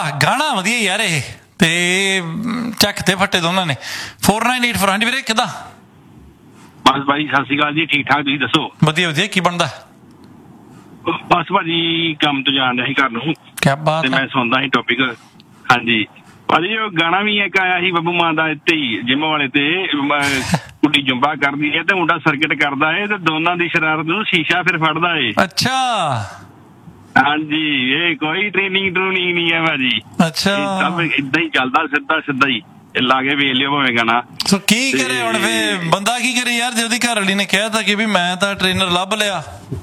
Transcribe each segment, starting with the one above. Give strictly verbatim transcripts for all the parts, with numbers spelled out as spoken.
ਵਾਹ ਗਾਣਾ ਵਧੀਆ ਯਾਰ ਇਹ ਤੇ ਚੱਕ ਤੇ ਫੱਟੇ ਦੋਨਾਂ ਨੇ four nine eight four ਹਾਂਜੀ ਵੀਰੇ ਕਿੱਦਾਂ ਬਸ ਭਾਈ ਸਤਿ ਸ਼੍ਰੀ ਅਕਾਲ ਜੀ ਠੀਕ ਠਾਕ ਤੁਸੀਂ ਦੱਸੋ ਵਧੀਆ ਵਧੀਆ ਕੀ ਬਣਦਾ ਬਸ ਭਾਜੀ ਕੰਮ ਤੋਂ ਜਾਣ ਰਿਹਾ ਸੀ ਘਰ ਨੂੰ ਕਿਆ ਬਾਤ ਤੇ ਮੈਂ ਸੁਣਦਾ ਸੀ ਟੌਪਿਕ ਹਾਂਜੀ ਭਾਜੀ ਉਹ ਗਾਣਾ ਵੀ ਇੱਕ ਆਇਆ ਸੀ ਬੱਬੂ ਮਾਨ ਦਾ ਇੱਥੇ ਹੀ ਜਿੰਮ ਵਾਲੇ ਤੇ ਕੁੜੀ ਜੁੰਬਾ ਕਰਦੀ ਹੈ ਤੇ ਮੁੰਡਾ ਸਰਕਟ ਕਰਦਾ ਹੈ ਤੇ ਦੋਨਾਂ ਦੀ ਸ਼ਰਾਰਤ ਨੂੰ ਸ਼ੀਸ਼ਾ ਫਿਰ ਫੜਦਾ ਏ ਅੱਛਾ ਹਾਂਜੀ ਇਹ ਕੋਈ ਟ੍ਰੇਨਿੰਗ ਟਰੂਨਿੰਗ ਨਹੀਂ ਹੈ ਭਾਜੀ ਅੱਛਾ ਸਭ ਏਦਾਂ ਹੀ ਚੱਲਦਾ ਸਿੱਧਾ ਸਿੱਧਾ ਹੀ ਲਾ ਕੇ ਵੇਖ ਲਿਓ ਭਾਵੇਂ ਗਾਣਾ ਸੋ ਕੀ ਕਰੇ ਹੁਣ ਫੇ ਬੰਦਾ ਕੀ ਕਰੇ ਯਾਰ ਜੇ ਉਹਦੀ ਘਰ ਵਾਲੀ ਨੇ ਕਿਹਾ ਤਾਂ ਕਿ ਵੀ ਮੈਂ ਤਾਂ ਟ੍ਰੇਨਰ ਲੱਭ ਲਿਆ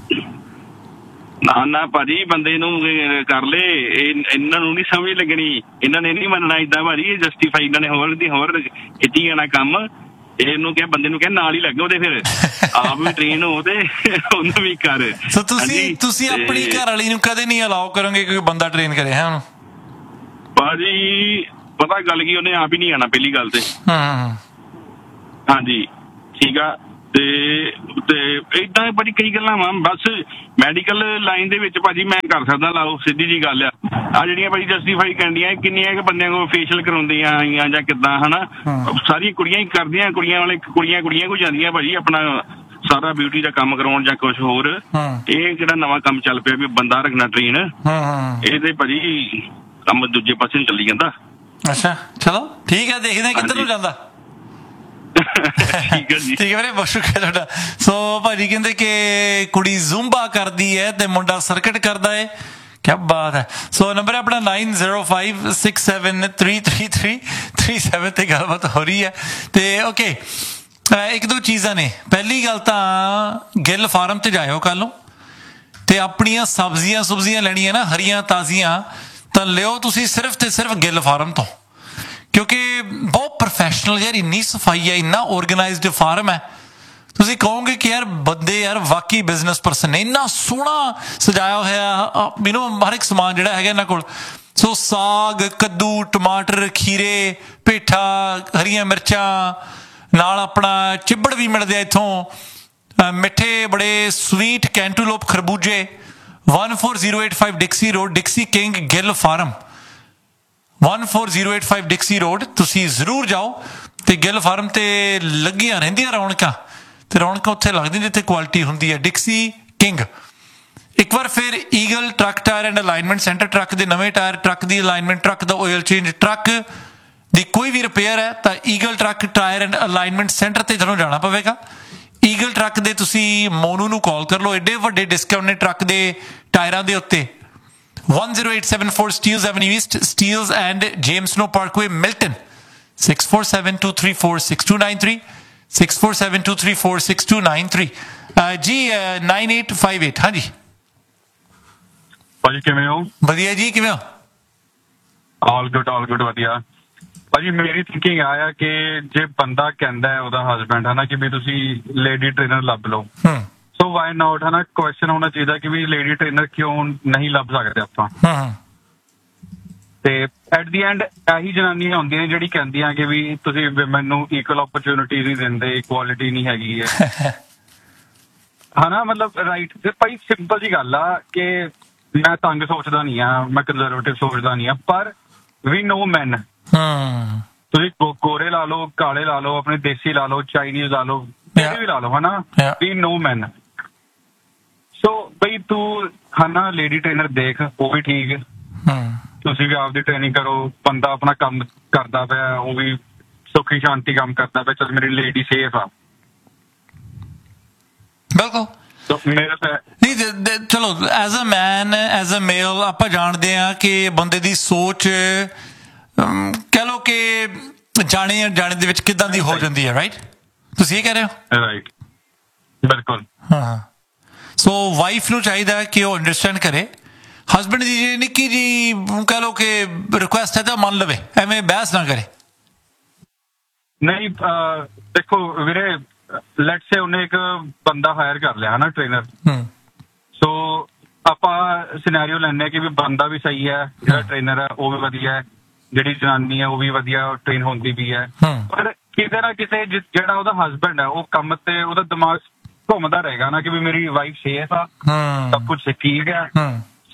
ਨਾ ਨਾ ਭਾਜੀ ਬੰਦੇ ਨੂੰ ਕਰ ਲੇ ਇਹਨਾਂ ਨੂੰ ਨੀ ਸਮਝ ਲੱਗਣੀ ਇਹਨਾਂ ਨੇ ਨੀ ਮੰਨਣਾ ਏਦਾਂ ਭਾਜੀ ਇਹ ਜਸਟੀਫਾਈ ਇਹਨਾਂ ਨੇ ਹੋਰ ਦੀ ਹੋਰ ਖਿੱਚੀ ਜਾਣਾ ਕੰਮ ਇਹਨੂੰ ਕਿਹਾ ਬੰਦੇ ਨੂੰ ਕਿਹਾ ਨਾਲ ਹੀ ਲੱਗੋ ਤੇ ਫਿਰ ਆਪ ਵੀ ਟ੍ਰੇਨ ਹੋ ਤੇ ਉਹਨੂੰ ਵੀ ਕਰ ਸੋ ਤੁਸੀਂ ਤੁਸੀਂ ਆਪਣੀ ਘਰ ਵਾਲੀ ਨੂੰ ਕਦੇ ਨਹੀਂ ਅਲਾਓ ਕਰੋਗੇ ਕੋਈ ਬੰਦਾ ਟ੍ਰੇਨ ਕਰੇ ਹੈ ਉਹਨੂੰ ਭਾਜੀ ਪਤਾ ਗੱਲ ਕੀ ਉਹਨੇ ਆਪ ਹੀ ਨਹੀਂ ਆਣਾ ਪਹਿਲੀ ਗੱਲ ਤੇ ਹਾਂ ਹਾਂਜੀ ਠੀਕ ਆ ਤੇ ਤੇ ਏਦਾਂ ਭਾਜੀ ਕਈ ਗੱਲਾਂ ਵਾ ਬਸ ਮੈਡੀਕਲ ਲਾਈਨ ਦੇ ਵਿੱਚ ਭਾਜੀ ਮੈਂ ਕਰ ਸਕਦਾ ਲਾਓ ਸਿੱਧੀ ਜੀ ਗੱਲ ਆ ਆ ਜਿਹੜੀਆਂ ਭਾਜੀ ਜਸਟੀਫਾਈ ਕਰਦੀਆਂ ਕਿੰਨੀਆਂ ਕਿ ਬੰਦਿਆਂ ਕੋਲ ਫੇਸ਼ੀਅਲ ਕਰਾਉਂਦੀਆਂ ਆਈਆਂ ਜਾਂ ਕਿੱਦਾਂ ਹਨਾ ਸਾਰੀਆਂ ਕੁੜੀਆਂ ਹੀ ਕਰਦੀਆਂ ਕੁੜੀਆਂ ਵਾਲੇ ਕੁੜੀਆਂ ਕੁੜੀਆਂ ਕੋ ਜਾਂਦੀਆਂ ਭਾਜੀ ਆਪਣਾ ਸਾਰਾ ਬਿਊਟੀ ਦਾ ਕੰਮ ਕਰਾਉਣ ਜਾਂ ਕੁਛ ਹੋਰ ਇਹ ਜਿਹੜਾ ਨਵਾਂ ਕੰਮ ਚੱਲ ਪਿਆ ਵੀ ਬੰਦਾ ਰੱਖਣਾ ਟ੍ਰੇਨ ਇਹਦੇ ਭਾਜੀ ਕੰਮ ਦੂਜੇ ਪਾਸੇ ਨੂੰ ਚੱਲੀ ਜਾਂਦਾ ਅੱਛਾ ਚਲੋ ਠੀਕ ਹੈ ਦੇਖਦੇ ਹਾਂ ਕਿੱਧਰ ਨੂੰ ਜਾਂਦਾ ਠੀਕ ਹੈ ਜੀ ਠੀਕ ਹੈ ਵੀਰੇ ਬਹੁਤ ਸ਼ੁਕਰੀਆ ਤੁਹਾਡਾ ਸੋ ਭਾਜੀ ਕਹਿੰਦੇ ਕਿ ਕੁੜੀ ਜ਼ੁੰਬਾ ਕਰਦੀ ਹੈ ਤੇ ਮੁੰਡਾ ਸਰਕਟ ਕਰਦਾ ਹੈ ਕਿਆ ਬਾਤ ਹੈ ਸੋ ਨੰਬਰ ਆਪਣਾ nine zero five six seven three three three three seven ਤੇ ਗੱਲਬਾਤ ਹੋ ਰਹੀ ਹੈ ਤੇ ਓਕੇ ਇੱਕ ਦੋ ਚੀਜ਼ਾਂ ਨੇ ਪਹਿਲੀ ਗੱਲ ਤਾਂ ਗਿੱਲ ਫਾਰਮ ਤੇ ਜਾਇਓ ਕੱਲ ਨੂੰ ਤੇ ਆਪਣੀਆਂ ਸਬਜ਼ੀਆਂ ਸੁਬਜ਼ੀਆਂ ਲੈਣੀਆਂ ਨਾ ਹਰੀਆਂ ਤਾਜ਼ੀਆਂ ਤਾਂ ਲਿਓ ਤੁਸੀਂ ਸਿਰਫ ਤੇ ਸਿਰਫ ਗਿੱਲ ਫਾਰਮ ਤੋਂ ਕਿਉਂਕਿ ਬਹੁਤ ਪ੍ਰੋਫੈਸ਼ਨਲ ਯਾਰ ਇੰਨੀ ਸਫਾਈ ਹੈ ਇੰਨਾ ਔਰਗਨਾਈਜ਼ਡ ਫਾਰਮ ਹੈ ਤੁਸੀਂ ਕਹੋਗੇ ਕਿ ਯਾਰ ਬੰਦੇ ਯਾਰ ਵਾਕਈ ਬਿਜ਼ਨਸ ਪਰਸਨ ਨੇ ਇੰਨਾ ਸੋਹਣਾ ਸਜਾਇਆ ਹੋਇਆ ਯੂ ਨੋ ਹਰ ਇੱਕ ਸਮਾਨ ਜਿਹੜਾ ਹੈਗਾ ਇਹਨਾਂ ਕੋਲ ਸੋ ਸਾਗ ਕੱਦੂ ਟਮਾਟਰ ਖੀਰੇ ਪੇਠਾ ਹਰੀਆਂ ਮਿਰਚਾਂ ਨਾਲ ਆਪਣਾ ਚਿੱਬੜ ਵੀ ਮਿਲਦੇ ਆ ਇੱਥੋਂ ਮਿੱਠੇ ਬੜੇ sweet ਕੈਂਟੂਲੋਪ ਖਰਬੂਜੇ one four zero eight five Dixie Road Dixie King Gill Farm one four zero eight five Dixie Road ਤੁਸੀਂ ਜ਼ਰੂਰ ਜਾਓ ਤੇ ਗਿੱਲ ਫਾਰਮ ਤੇ ਲੱਗੀਆਂ ਰਹਿੰਦੀਆਂ ਰੌਣਕਾਂ ਤੇ ਰੌਣਕਾਂ ਉੱਥੇ ਲੱਗਦੀਆਂ ਜਿੱਥੇ ਕੁਆਲਿਟੀ ਹੁੰਦੀ ਹੈ ਡਿਕਸੀ ਕਿੰਗ ਇੱਕ ਵਾਰ ਫਿਰ eagle truck tyre and alignment centre truck ਦੇ ਨਵੇਂ ਟਾਇਰ ਟਰੱਕ ਦੀ ਅਲਾਈਨਮੈਂਟ ਟਰੱਕ ਦਾ ਆਇਲ ਚੇਂਜ ਟਰੱਕ ਦੀ ਕੋਈ ਵੀ ਰਿਪੇਅਰ ਹੈ ਤਾਂ eagle truck tyre and alignment centre ਤੇ ਤੁਹਾਨੂੰ ਜਾਣਾ ਪਵੇਗਾ ਈਗਲ ਟਰੱਕ ਦੇ ਤੁਸੀਂ ਮੋਨੂ ਨੂੰ ਕਾਲ ਕਰ ਲਓ ਐਡੇ ਵੱਡੇ ਡਿਸਕਾਊਂਟ ਨੇ ਟਰੱਕ ਦੇ ਟਾਇਰਾਂ ਦੇ ਉੱਤੇ one zero eight seven four Steeles Avenue East Steeles and James Snow Parkway Milton six four seven two three four six two nine three six four seven two three four six two nine three ਜੀ nine eight five eight ਹਾਂਜੀ ਭਾਜੀ ਕਿਵੇਂ ਹੋ ਵਧੀਆ ਜੀ ਕਿਵੇਂ ਹੋ all good all good ਵਧੀਆ ਭਾਜੀ ਮੇਰੀ ਥਿੰਕਿੰਗ ਆਇਆ ਕਿ ਜੇ ਬੰਦਾ ਕਹਿੰਦਾ ਹੈ ਉਹਦਾ ਹਸਬੈਂਡ ਹੈ ਨਾ ਕਿ ਵੀ ਤੁਸੀਂ ਲੇਡੀ ਟ੍ਰੇਨਰ ਲੱਭ ਲਓ ਸੋ ਵਾਈ ਨਾਟ ਹੈ ਨਾ ਕੁਐਸਚਨ ਹੋਣਾ ਚਾਹੀਦਾ ਕਿ ਵੀ ਲੇਡੀ ਟ੍ਰੇਨਰ ਕਿਉਂ ਨਹੀਂ ਲੱਭ ਸਕਦੇ ਆਪਾਂ ਤੇ ਐਟ ਦੀ ਐਂਡ ਇਹੀ ਜਨਾਨੀਆਂ ਹੁੰਦੀਆਂ ਜਿਹੜੀ ਕਹਿੰਦੀਆਂ ਕਿ ਵੀ ਤੁਸੀਂ ਵਿਮਨ ਨੂੰ ਇਕੁਅਲ ਓਪਰਚੁਨਿਟੀ ਨਹੀਂ ਦਿੰਦੇ ਇਕੁਆਲਿਟੀ ਨਹੀਂ ਹੈਗੀ ਹੈ ਹਨਾ ਮਤਲਬ ਰਾਈਟ ਤੇ ਭਾਈ ਸਿੰਪਲ ਜੀ ਗੱਲ ਆ ਕਿ ਮੈਂ ਤੰਗ ਸੋਚਦਾ ਨਹੀਂ ਆ ਮੈਂ ਕੰਜ਼ਰਵੇਟਿਵ ਸੋਚਦਾ ਨਹੀਂ ਆ ਪਰ ਵੀ ਨੋ ਮੈਨ ਤੁਸੀਂ ਗੋਰੇ ਲਾ ਲਓ ਕਾਲੇ ਲਾ ਲਓ ਆਪਣੇ ਦੇਸੀ ਲਾ ਲਓ ਚਾਈਨੀਜ਼ ਲਾ ਲਓ ਜਿਹੜੇ ਵੀ ਲਾ ਲਓ ਹਨਾ ਵੀ ਨੋ ਮੈਨ ਸੋ ਬਈ ਤੂੰ ਹਨਾ ਲੇਡੀ ਟ੍ਰੇਨਰ ਦੇਖ ਉਹ ਵੀ ਠੀਕ ਤੁਸੀਂ ਵੀ ਆਪਦੀ ਟ੍ਰੇਨਿੰਗ ਕਰੋ ਬੰਦਾ ਆਪਣਾ ਕੰਮ ਕਰਦਾ ਪਿਆ ਉਹ ਵੀ ਸੁੱਖੀ ਸ਼ਾਂਤੀ ਕੰਮ ਕਰਦਾ ਪਿਆ ਚਲ ਮੇਰੀ ਲੇਡੀ ਸੇਫ ਆ ਬਿਲਕੁਲ ਨਹੀਂ ਚਲੋ as a man as a ਮੇਲ ਆਪਾਂ ਜਾਣਦੇ ਹਾਂ ਕਿ ਬੰਦੇ ਦੀ ਸੋਚ ਕਹਿ ਲਓ ਕਿ ਜਾਣੇ ਜਾਣੇ ਦੇ ਵਿੱਚ ਕਿੱਦਾਂ ਦੀ ਹੋ ਜਾਂਦੀ ਹੈ ਰਾਈਟ ਤੁਸੀਂ ਇਹ ਕਹਿ ਰਹੇ ਹੋ ਰਾਈਟ ਬਿਲਕੁਲ ਹਾਂ ਸੋ ਵਾਈਫ ਨੂੰ ਚਾਹੀਦਾ ਕਿ ਉਹ ਅੰਡਰਸਟੈਂਡ ਕਰੇ ਹਸਬੈਂਡ ਦੀ ਜੇ ਨਿੱਕੀ ਜੀ ਕਹਿ ਲਓ ਕਿ ਰਿਕੁਐਸਟ ਹੈ ਤਾਂ ਮੰਨ ਲਵੇ ਐਵੇਂ ਬਹਿਸ ਨਾ ਕਰੇ ਨਹੀਂ ਦੇਖੋ ਵੀਰੇ ਲੈਟਸ ਸੇ ਉਹਨੇ ਇੱਕ ਬੰਦਾ ਹਾਇਰ ਕਰ ਲਿਆ ਹਨਾ ਟ੍ਰੇਨਰ ਸੋ ਆਪਾਂ ਸਿਨੈਰੀਓ ਲੈਂਦੇ ਕਿ ਵੀ ਬੰਦਾ ਵੀ ਸਹੀ ਹੈ ਜਿਹੜਾ ਟ੍ਰੇਨਰ ਹੈ ਉਹ ਵੀ ਵਧੀਆ ਹੈ ਜਿਹੜੀ ਜਨਾਨੀ ਹੈ ਉਹ ਵੀ ਵਧੀਆ ਟ੍ਰੇਨ ਹੁੰਦੀ ਵੀ ਹੈ ਪਰ ਕਿਤੇ ਨਾ ਕਿਤੇ ਜਿਹੜਾ ਉਹਦਾ ਹਸਬੈਂਡ ਹੈ ਉਹ ਕੰਮ ਤੇ ਉਹਦਾ ਦਿਮਾਗ ਘੁੰਮਦਾ ਰਹੇਗਾ ਨਾ ਕਿ ਵੀ ਮੇਰੀ ਵਾਈਫ ਸੇਫ ਆ ਸਭ ਕੁਛ ਠੀਕ ਹੈ ਸੋ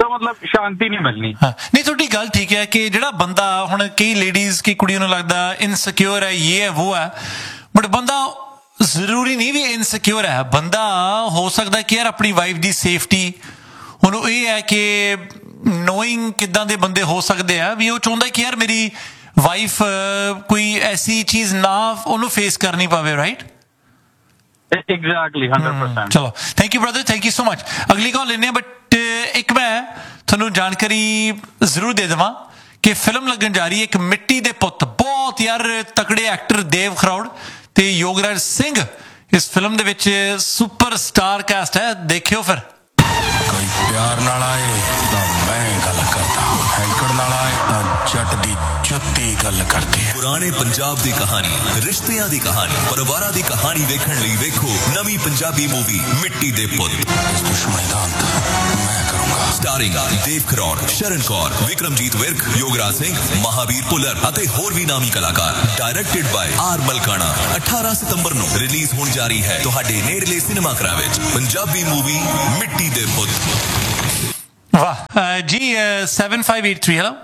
ਤਾਂ ਮਤਲਬ ਸ਼ਾਂਤੀ ਨਹੀਂ ਮਿਲਣੀ। ਹਾਂ ਨਹੀਂ ਤੁਹਾਡੀ ਗੱਲ ਠੀਕ ਹੈ ਕਿ ਜਿਹੜਾ ਬੰਦਾ ਹੁਣ ਕਈ ਲੇਡੀਜ਼ ਕੀ ਕੁੜੀਆਂ ਨੂੰ ਲੱਗਦਾ ਇਨਸਿਕਿਉਰ ਹੈ ਇਹ ਹੈ ਉਹ ਹੈ ਬਟ ਬੰਦਾ ਜ਼ਰੂਰੀ ਨਹੀਂ ਵੀ ਇਨਸਿਕਿਉਰ ਹੈ। ਬੰਦਾ ਹੋ ਸਕਦਾ ਕਿ ਯਾਰ ਆਪਣੀ ਵਾਈਫ ਦੀ ਸੇਫਟੀ ਉਹਨੂੰ ਇਹ ਹੈ ਕਿ ਨੋਇੰਗ ਕਿੱਦਾਂ ਦੇ ਬੰਦੇ ਹੋ ਸਕਦੇ ਆ ਵੀ ਉਹ ਚਾਹੁੰਦਾ ਕਿ ਯਾਰ ਮੇਰੀ ਵਾਈਫ ਕੋਈ ਐਸੀ ਚੀਜ਼ ਨਾ ਉਹਨੂੰ ਫੇਸ ਕਰਨੀ ਪਵੇ ਰਾਈਟ। Exactly hundred percent. ਚਲੋ thank you brother thank you so much. ਅਗਲੀ ਕਾਲ ਲੈਂਦੇ ਹਾਂ ਬਟ ਇੱਕ ਮੈਂ ਤੁਹਾਨੂੰ ਜਾਣਕਾਰੀ ਜ਼ਰੂਰ ਦੇ ਦੇਵਾਂ ਕਿ ਫਿਲਮ ਲੱਗਣ ਜਾ ਰਹੀ ਹੈ ਇੱਕ ਮਿੱਟੀ ਦੇ ਪੁੱਤ ਬਹੁਤ ਯਾਰ ਤਕੜੇ ਐਕਟਰ ਦੇਵ ਖਰੋੜ ਤੇ ਯੋਗਰਾਜ ਸਿੰਘ ਇਸ ਫਿਲਮ ਦੇ ਵਿੱਚ ਸੁਪਰ ਸਟਾਰ ਕਾਸਟ ਹੈ ਦੇਖਿਓ ਫਿਰ। ਕੋਈ ਪਿਆਰ ਨਾਲ ਆਏ ਤਾਂ ਮੈਂ ਗੱਲ ਕਰਦਾ ਹੈਂਕੜ ਨਾਲ ਆਏ ਤਾਂ ਜੱਟ ਦੀ ਜੁੱਤੀ ਗੱਲ ਕਰਦੀ ਹੈ। ਪੁਰਾਣੇ ਪੰਜਾਬ ਦੀ ਕਹਾਣੀ ਰਿਸ਼ਤਿਆਂ ਦੀ ਕਹਾਣੀ ਪਰਿਵਾਰਾਂ ਦੀ ਕਹਾਣੀ ਵੇਖਣ ਲਈ ਵੇਖੋ ਨਵੀਂ ਪੰਜਾਬੀ ਮੂਵੀ ਮਿੱਟੀ ਦੇ ਪੁੱਤ। ਇਸ ਦੁਸ਼ਮਣੀ ਦਾ ਅੰਤ ਮੈਂ ਕਰੂੰਗਾ। ਸਟਾਰਿੰਗ ਦੇਵ ਖਰੋੜ ਸ਼ਰਨ ਕੌਰ ਵਿਕਰਮਜੀਤ ਵਿਰਕ ਯੋਗਰਾਜ ਸਿੰਘ ਮਹਾਵੀਰ ਭੁੱਲਰ ਅਤੇ ਹੋਰ ਵੀ ਨਾਮੀ ਕਲਾਕਾਰ। Directed ਬਾय R Malkana. ਅਠਾਰਾਂ ਸਤੰਬਰ ਨੂੰ ਰਿਲੀਜ਼ ਹੋਣ ਜਾ ਰਹੀ ਹੈ ਤੁਹਾਡੇ ਨੇੜਲੇ ਸਿਨੇਮਾ ਘਰਾਂ ਵਿੱਚ ਪੰਜਾਬੀ ਮੂਵੀ ਮਿੱਟੀ ਦੇ ਪੁੱਤ। ਵਾਹ ਜੀ seven five eight three hello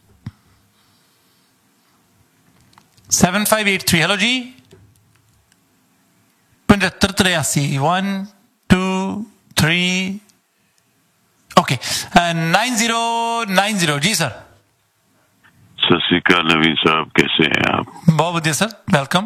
seven five eight three hello ਜੀ ਪੰਝੱਤਰ ਤਰਿਆਸੀ one two three okay nine zero nine zero जी सर। सत श्री अकाल नवीन साहब, कैसे हैं आप? बहुत बढ़िया सर, वेलकम।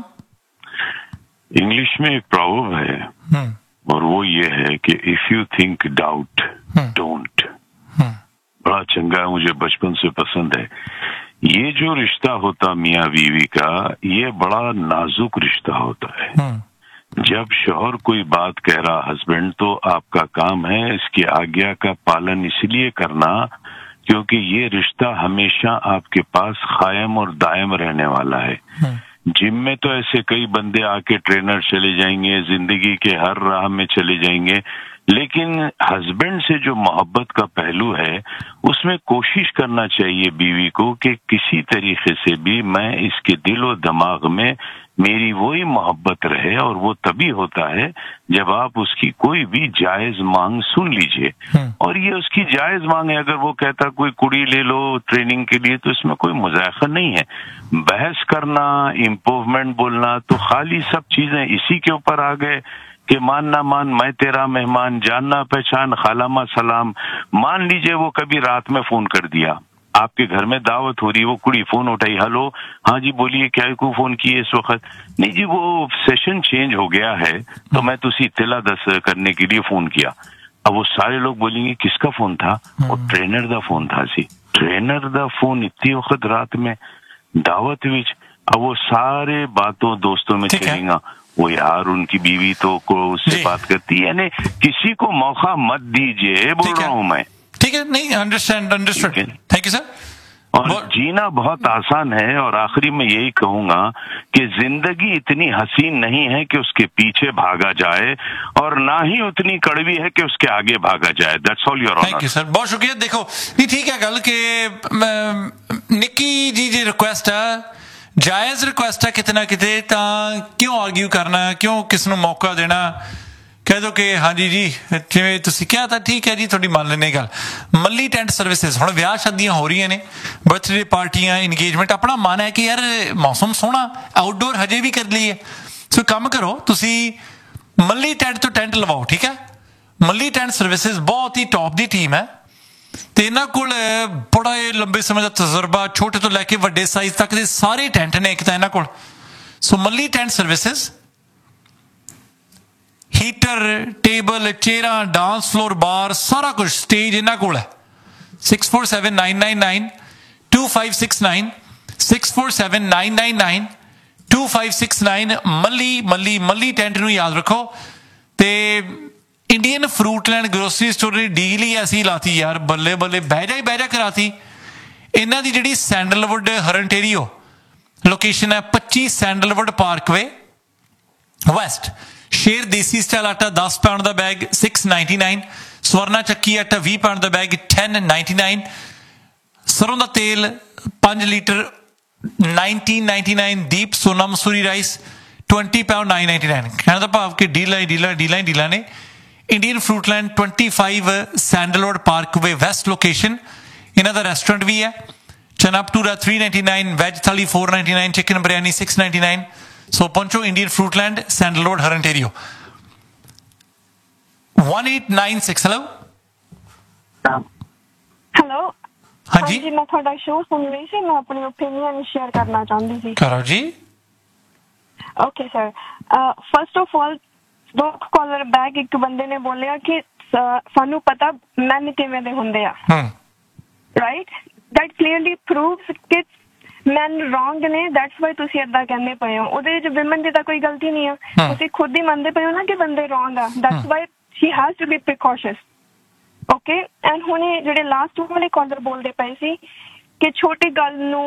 इंग्लिश में एक प्रॉवर्ब है और वो ये है कि if you think doubt don't. बड़ा चंगा है, मुझे बचपन से पसंद है। ये जो रिश्ता होता मियाँ बीवी का, ये बड़ा नाजुक रिश्ता होता है। जब शौहर कोई बात कह रहा हस्बैंड, तो आपका काम है इसकी आज्ञा का पालन इसलिए करना क्योंकि ये रिश्ता हमेशा आपके पास कायम और दायम रहने वाला है। जिम में तो ऐसे कई बंदे आके ट्रेनर चले जाएंगे, जिंदगी के हर राह में चले जाएंगे, लेकिन हस्बैंड से जो मोहब्बत का पहलू है उसमें कोशिश करना चाहिए बीवी को कि किसी तरीके से भी मैं इसके दिल और दिमाग में मेरी वही मोहब्बत रहे। और वो तभी होता है जब आप उसकी कोई भी जायज मांग सुन लीजिए। और ये उसकी जायज मांग है, अगर वो कहता कोई कुड़ी ले लो ट्रेनिंग के लिए, तो इसमें कोई मुजायका नहीं है। बहस करना, इम्प्रूवमेंट बोलना, तो खाली सब चीजें इसी के ऊपर आ गए कि मान ना मान मैं तेरा मेहमान, जानना पहचान खालामा सलाम। मान लीजिए वो कभी रात में फोन कर दिया, आपके घर में दावत हो रही, वो कुड़ी फोन उठाई, हेलो हाँ जी बोलिए क्या को फोन किए इस वक्त? नहीं जी वो सेशन चेंज हो गया है तो मैं तुसी इत्तला दस करने के लिए फोन किया। अब वो सारे लोग बोलेंगे किसका फोन था? वो ट्रेनर दा फोन था सी। ट्रेनर दा फोन इतनी वक्त रात में दावत विच। अब वो सारे बातों दोस्तों में चलेगा वो यार उनकी बीवी तो को उससे बात करती है, यानी किसी को मौका मत दीजिए, बोल रहा हूँ मैं। ठीक है, नहीं understand understood, thank you sir. और जीना बहुत आसान है। और आखिरी में यही कहूंगा कि जिंदगी इतनी हसीन नहीं है कि उसके पीछे भागा जाए और ना ही उतनी कड़वी है कि उसके आगे भागा जाए। That's all your honour. Thank you sir, बहुत शुक्रिया। देखो नहीं ठीक है गल कि निक्की जी जी रिक्वेस्ट है, जायज रिक्वेस्ट है, कितना किते ਤਾਂ क्यों आर्ग्यू करना, क्यों किस ਨੂੰ मौका देना। कह दो कि हाँ जी जी जिवें तुसीं किहा ਤਾਂ ठीक है जी, ਤੁਹਾਡੀ ਮੰਨ ਲੈਨੇ ਗੱਲ। ਮੱਲੀ ਟੈਂਟ ਸਰਵਿਸਿਜ਼, ਹੁਣ ਵਿਆਹ ਸ਼ਾਦੀਆਂ ਹੋ ਰਹੀਆਂ ਨੇ, ਬਰਥਡੇ ਪਾਰਟੀਆਂ, ਇੰਗੇਜਮੈਂਟ, ਆਪਣਾ ਮਨ ਹੈ ਕਿ ਯਾਰ ਮੌਸਮ ਸੋਹਣਾ, ਆਊਟਡੋਰ ਹਜੇ ਵੀ ਕਰ ਲਈਏ। ਸੋ ਕੰਮ ਕਰੋ ਤੁਸੀਂ ਮੱਲੀ ਟੈਂਟ ਤੋਂ ਟੈਂਟ ਲਵਾਓ, ਠੀਕ ਹੈ। ਮੱਲੀ ਟੈਂਟ ਸਰਵਿਸਿਜ਼ ਬਹੁਤ ਹੀ ਟੌਪ ਦੀ ਟੀਮ ਹੈ ਤੇ ਇਹਨਾਂ ਕੋਲ ਬੜਾ ਲੰਬੇ ਸਮੇਂ ਦਾ ਤਜਰਬਾ, ਛੋਟੇ ਤੋਂ ਲੈ ਕੇ ਵੱਡੇ ਸਾਈਜ਼ ਤੱਕ ਦੇ ਸਾਰੇ ਟੈਂਟ ਨੇ ਇੱਕ ਤਾਂ ਇਹਨਾਂ ਕੋਲ। ਸੋ ਮੱਲੀ tent services, heater, table, ਚੇਅਰਾਂ, dance floor, ਬਾਰ, ਸਾਰਾ ਕੁਝ, ਸਟੇਜ ਇਹਨਾਂ ਕੋਲ ਹੈ। six four seven nine nine nine two five six nine six four seven nine nine nine two five six nine ਮੱਲੀ ਮੱਲੀ ਮੱਲੀ ਟੈਂਟ ਨੂੰ ਯਾਦ ਰੱਖੋ। ਤੇ Indian fruit land grocery store ਦੀ ਡੀਲ ਹੀ ਐਸੀ ਲਾਤੀ ਯਾਰ, ਬੱਲੇ ਬੱਲੇ, ਬਹਿ ਜਾ ਹੀ ਬਹਿ ਜਾ ਕਰਾਤੀ। ਇਹਨਾਂ ਦੀ ਜਿਹੜੀ ਸੈਂਡਲਵੁੱਡ ਹਰਨਟੇਰੀਓ ਲੋਕੇਸ਼ਨ ਹੈ ਪੱਚੀ ਸੈਂਡਲਵੁੱਡ ਪਾਰਕਵੇ ਵੈਸਟ। ਸ਼ੇਰ ਦੇਸੀ ਸਟਾਈਲ ਆਟਾ ਦਸ ਪਾਉਂਡ ਦਾ ਬੈਗ six ninety-nine, ਸਵਰਨਾ ਚੱਕੀ ਆਟਾ ਵੀਹ ਪਾਉਂਡ ਦਾ ਬੈਗ ten ninety-nine, ਸਰੋਂ ਦਾ ਤੇਲ ਪੰਜ ਲੀਟਰ nineteen ninety-nine, ਦੀਪ ਸੋਨਾ Mussoorie rice twenty pound nine ninety-nine। ਕਹਿਣ ਦਾ ਭਾਵ ਕਿ ਡੀਲਾਂ ਹੀ ਡੀਲਾਂ ਡੀਲਾਂ ਹੀ ਡੀਲਾਂ ਨੇ। Indian ਫਰੂਟਲੈਂਡ twenty-five sandalwood Parkway West location ਇਹਨਾਂ ਦਾ ਰੈਸਟੋਰੈਂਟ ਵੀ ਹੈ ਚਨਾ ਭਟੂਰਾ three ninety-nine ਵੈਜ ਥਾਲੀ four ninety-nine chicken biryani six ninety-nine ਸੋ ਪਹੁੰਚੋ Indian ਫਰੂਟਲੈਂਡ sandalwood ਹਰਨਟੇਰੀਓ one eight nine six hello hello ਹਾਂਜੀ ਹਾਂਜੀ ਮੈਂ ਤੁਹਾਡਾ ਸ਼ੋਅ ਸੁਣ ਰਹੀ ਸੀ ਮੈਂ ਆਪਣੀ ਓਪੀਨੀਅਨ ਸ਼ੇਅਰ ਕਰਨਾ ਚਾਹੁੰਦੀ ਸੀ ਕਰੋ ਜੀ okay sir first of all ਦੋ ਕਾਲਰ ਬੈਕ ਇੱਕ ਬੰਦੇ ਨੇ ਬੋਲਿਆ ਕਿ ਸਾਨੂੰ ਪਤਾ ਮੈਨ ਕਿਵੇਂ ਦੇ ਹੁੰਦੇ ਆ ਰਾਈਟ ਦੈਟ ਕਲੀਅਰਲੀ ਪ੍ਰੂਵਸ ਕਿ ਮੈਨ ਰੋਂਗ ਨੇ ਦੈਟਸ ਵਾਈ ਤੁਸੀਂ ਏਦਾਂ ਕਹਿੰਦੇ ਪਏ ਹੋ ਉਹਦੇ ਵਿੱਚ ਵਿਮਨ ਦੀ ਤਾਂ ਕੋਈ ਗਲਤੀ ਨਹੀਂ ਆ ਤੁਸੀਂ ਖੁਦ ਹੀ ਮੰਨਦੇ ਪਏ ਹੋ ਨਾ ਕਿ ਬੰਦੇ ਰੋਂਗ ਆ that's why she has to be ਪ੍ਰੀਕਾਸ਼ੀਅਸ okay and ਹੁਣੇ ਜਿਹੜੇ ਲਾਸਟ ਵਾਲੇ ਕਾਲਰ ਬੋਲਦੇ ਪਏ ਸੀ ਕਿ ਛੋਟੀ ਗੱਲ ਨੂੰ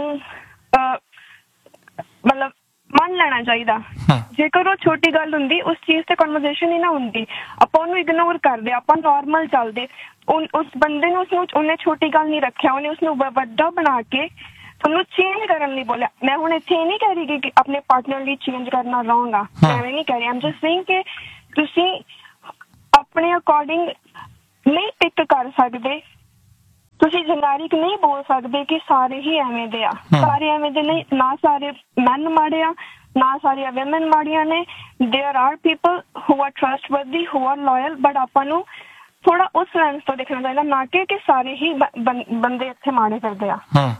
ਮਤਲਬ ਮੰਨ ਲੈਣਾ ਚਾਹੀਦਾ ਜੇਕਰ ਉਹ ਛੋਟੀ ਗੱਲ ਹੁੰਦੀ ਉਸ ਚੀਜ਼ ਤੇ ਕਨਵਰਸੇਸ਼ਨ ਹੀ ਨਾ ਹੁੰਦੀ ਆਪਾਂ ਉਹਨੂੰ ਇਗਨੋਰ ਕਰਦੇ ਆਪਾਂ ਨੋਰਮਲ ਚੱਲਦੇ ਉਸ ਬੰਦੇ ਨੂੰ ਉਸਨੂੰ ਉਹਨੇ ਛੋਟੀ ਗੱਲ ਨਹੀਂ ਰੱਖਿਆ ਉਹਨੇ ਉਸਨੂੰ ਵੱਡਾ ਬਣਾ ਕੇ ਤੁਹਾਨੂੰ ਚੇਂਜ ਕਰਨ ਲਈ ਬੋਲਿਆ ਮੈਂ ਹੁਣ ਇੱਥੇ ਇਹ ਨਹੀਂ ਕਹਿ ਰਹੀ ਕਿ ਆਪਣੇ ਪਾਰਟਨਰ ਲਈ ਚੇਂਜ ਕਰਨਾ ਰੋਂਗ ਆ ਮੈਂ ਇਹ ਨਹੀਂ ਕਹਿ ਰਹੀ ਆਮ ਜਸਟ ਸੇਇੰਗ ਕਿ ਤੁਸੀਂ ਆਪਣੇ ਅਕੋਰਡਿੰਗ ਨਹੀਂ ਪਿਕ ਕਰ ਸਕਦੇ ਤੁਸੀਂ ਜਨਰਿਕ ਨਹੀਂ ਬੋਲ ਸਕਦੇ ਕਿ ਸਾਰੇ ਹੀ ਐਵੇਂ ਦੇ ਆ ਸਾਰੇ ਐਵੇਂ ਦੇ ਨਹੀਂ ਨਾ ਸਾਰੇ ਮੈਨ ਮਾੜੇ ਆ ਨਾ ਸਾਰੀਆਂ ਵਿਮਨ ਮਾੜੀਆਂ ਨੇ there R people who are trustworthy who are loyal but ਆਪਾਂ ਨੂੰ ਥੋੜਾ ਉਸ ਲੈਂਸ ਤੋਂ ਦੇਖਣਾ ਚਾਹੀਦਾ ਨਾ ਕਿ ਕਿ ਸਾਰੇ ਹੀ ਬੰਦੇ ਇੱਥੇ ਮਾੜੇ ਕਰਦੇ ਆ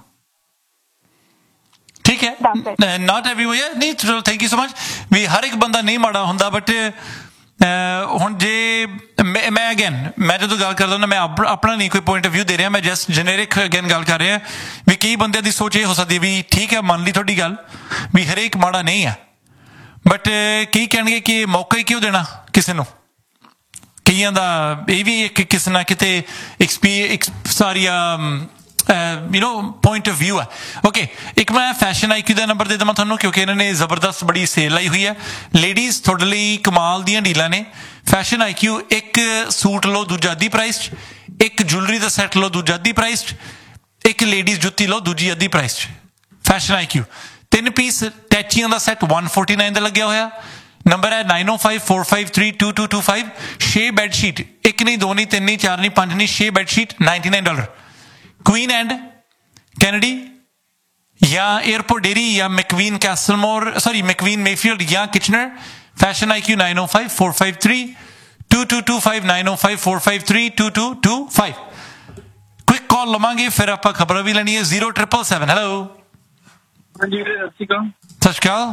ਠੀਕ ਹੈ ਨਾਟ ਐਵਰੀਵੇਅਰ ਨਹੀਂ ਚਲੋ ਥੈਂਕ ਯੂ ਸੋ ਮਚ ਵੀ ਹਰ ਇੱਕ ਬੰਦਾ ਨਹੀਂ ਮਾੜਾ ਹੁੰਦਾ ਬਟ ਹੁਣ ਜੇ ਮੈਂ ਮੈਂ ਅਗੇਨ ਮੈਂ ਜਦੋਂ ਗੱਲ ਕਰਦਾ ਨਾ ਮੈਂ ਆਪਣਾ ਨਹੀਂ ਕੋਈ ਪੁਆਇੰਟ ਆਫ ਵਿਊ ਦੇ ਰਿਹਾ ਮੈਂ ਜਸਟ ਜੈਨਰਿਕ ਅਗੇਨ ਗੱਲ ਕਰ ਰਿਹਾ ਵੀ ਕਈ ਬੰਦਿਆਂ ਦੀ ਸੋਚ ਇਹ ਹੋ ਸਕਦੀ ਵੀ ਠੀਕ ਹੈ ਮੰਨ ਲਈ ਤੁਹਾਡੀ ਗੱਲ ਵੀ ਹਰੇਕ ਮਾੜਾ ਨਹੀਂ ਆ ਬਟ ਕਈ ਕਹਿਣਗੇ ਕਿ ਮੌਕਾ ਹੀ ਕਿਉਂ ਦੇਣਾ ਕਿਸੇ ਨੂੰ ਕਈਆਂ ਦਾ ਇਹ ਵੀ ਇੱਕ ਕਿਸੇ ਨਾ ਕਿਤੇ ਐਕਸਪੀ ਸਾਰੀਆਂ you know point of view ਹੈ ਓਕੇ ਇੱਕ ਮੈਂ ਫੈਸ਼ਨ ਆਈਕਿਊ ਦਾ ਨੰਬਰ ਦੇ ਦੇਵਾਂ ਤੁਹਾਨੂੰ ਕਿਉਂਕਿ ਇਹਨਾਂ ਨੇ ਜ਼ਬਰਦਸਤ ਬੜੀ ਸੇਲ ਲਾਈ ਹੋਈ ਹੈ ਲੇਡੀਜ਼ ਤੁਹਾਡੇ ਲਈ ਕਮਾਲ ਦੀਆਂ ਡੀਲਾਂ ਨੇ ਫੈਸ਼ਨ ਆਈਕਿਊ ਇੱਕ ਸੂਟ ਲਓ ਦੂਜਾ ਅੱਧੀ ਪ੍ਰਾਈਸ 'ਚ ਇੱਕ ਜੁਐਲਰੀ ਦਾ ਸੈੱਟ ਲਓ ਦੂਜਾ ਅੱਧੀ ਪ੍ਰਾਈਸ 'ਚ ਇੱਕ ਲੇਡੀਜ਼ ਜੁੱਤੀ ਲਓ ਦੂਜੀ ਅੱਧੀ ਪ੍ਰਾਈਸ 'ਚ ਫੈਸ਼ਨ ਆਈਕਿਊ ਤਿੰਨ ਪੀਸ ਟੈਚੀਆਂ ਦਾ ਸੈੱਟ one forty-nine ਦਾ ਲੱਗਿਆ ਹੋਇਆ ਨੰਬਰ ਹੈ nine oh five four five three two two two five ਛੇ ਬੈੱਡ ਸ਼ੀਟ ਇੱਕ ਨਹੀਂ ਦੋ ਨਹੀਂ ਤਿੰਨ ਨਹੀਂ ਚਾਰ ਨਹੀਂ ਪੰਜ ਨਹੀਂ ਛੇ bed sheet ninety-nine dollars queen and Kennedy या एयरपोर्ट डेरी या मैकवीन कैसलमोर सॉरी मैकवीन मेफील्ड या Kitchener fashion I Q nine oh five four five three two two two five nine oh five four five three two two two five quick call लवांगे फिर आप खबर भी लेनी है zero triple seven hello हाँ जी सत श्री अकाल सत श्री अकाल